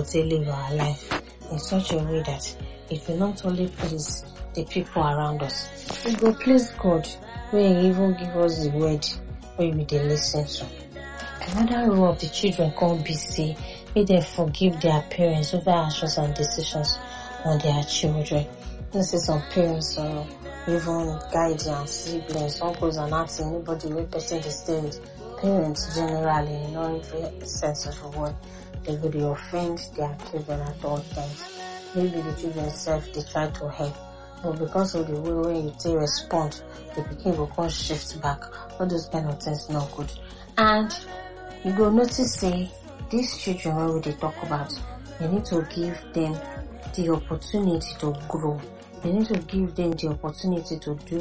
go take live our life in such a way that it will not only please the people around us, it will please God, when He even give us the word wey we dey listen to. Another role of the children can be say make them forgive their parents over actions and decisions on their children. You see some parents even guardians, siblings, uncles and aunts, anybody wey person dey stay with, parents generally in every sense of the word, they go dey offend their children at all times. Maybe the children self they try to help, but because of the way when you take respond, the pikin will come shift back. All those kind of things not good. And you go notice say these children when we dey talk about, you need to give them the opportunity to grow. You need to give them the opportunity to do